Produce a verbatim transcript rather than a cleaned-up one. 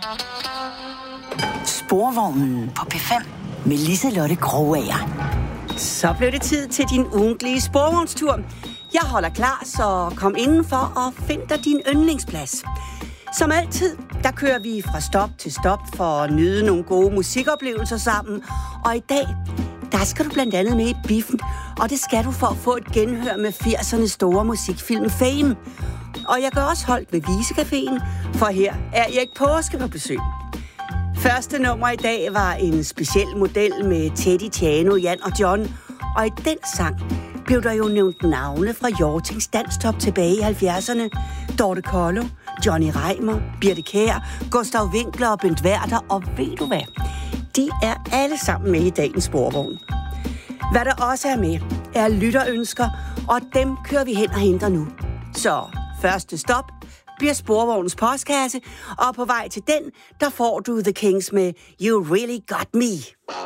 Sporvognen på P fem med Liselotte Krogager. Så blev det tid til din ugentlige sporvognstur. Jeg holder klar, så kom indenfor og find dig din yndlingsplads. Som altid, der kører vi fra stop til stop for at nyde nogle gode musikoplevelser sammen. Og i dag, der skal du blandt andet med i biffen, og det skal du for at få et genhør med firsernes store musikfilm Fame. Og jeg gør også holdt ved Visecaféen, for her er Erik Paaske på besøg. Første nummer i dag var en speciel model med Teddy, Tjano, Jan og John. Og i den sang blev der jo nævnt navne fra Hjortings Danstop tilbage i halvfjerdserne. Dorte Kollo, Johnny Reimer, Birthe Kjær, Gustav Winkler og Bent Werther. Og ved du hvad? De er alle sammen med i dagens sporvogn. Hvad der også er med, er lytterønsker, og dem kører vi hen og henter nu. Så første stop bliver sporvognens postkasse, og på vej til den, der får du The Kings med You Really Got Me.